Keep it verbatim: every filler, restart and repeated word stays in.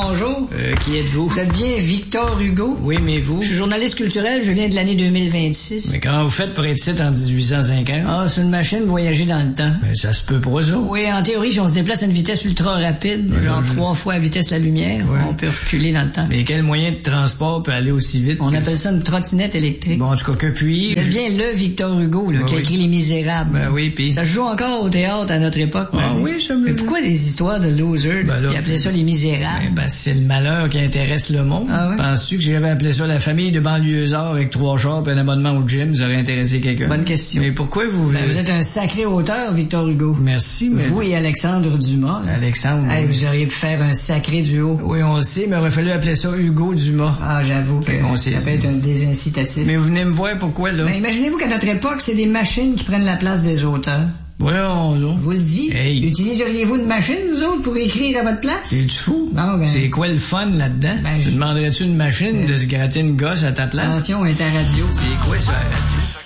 bonjour. Euh, qui êtes-vous? Vous êtes bien Victor Hugo? Oui, mais vous? Je suis journaliste culturel, je viens de l'année deux mille vingt-six. Mais comment vous faites pour être ici en dix-huit cent cinquante? Ah, c'est une machine voyager dans le temps. Mais ça se peut pas, ça. Oui, en théorie, si on se déplace à une vitesse ultra rapide, Ouais, genre je... trois fois la vitesse de la lumière, ouais. on peut reculer dans le temps. Mais quel moyen de transport peut aller aussi vite? On que... appelle ça une trottinette électrique. Bon, en tout cas, que puis... Vous êtes bien le Victor Hugo, là, ben qui a oui. écrit Les Misérables. Ben oui, puis... Ça se joue encore au théâtre à notre époque. Ah ben, oui, ça me... Mais pourquoi des histoires de losers, ben là, qui appelaient ça Les Misérables? Ben, ben, c'est le malheur qui intéresse le monde. Ah ouais? Penses-tu que si j'avais appelé ça la famille de banlieusards avec trois chars et un abonnement au gym, ça aurait intéressé quelqu'un? Bonne question. Mais pourquoi vous... Ben, vous êtes un sacré auteur, Victor Hugo. Merci, mais... Vous et Alexandre Dumas. là. Alexandre... Hey, vous auriez pu faire un sacré duo. Oui, on le sait, mais il aurait fallu appeler ça Hugo Dumas. Ah, j'avoue que On sait ça ça. peut être un désincitatif. Mais vous venez me voir pourquoi, là? Ben, imaginez-vous qu'à notre époque, c'est des machines qui prennent la place des auteurs. Voyons, là. Je vous le dis. Hey. Utiliseriez-vous une machine, vous autres, pour écrire à votre place? C'est du fou. Bon, ben... C'est quoi le fun là-dedans? Ben, Tu je- demanderais-tu une machine de se gratter une gosse à ta place? Attention, Interradio. C'est quoi ça, la radio?